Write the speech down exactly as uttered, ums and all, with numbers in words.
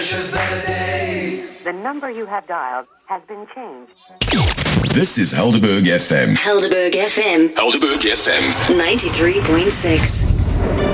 The number you have dialed has been changed. This is Helderberg F M. Helderberg F M. Helderberg F M. ninety-three point six.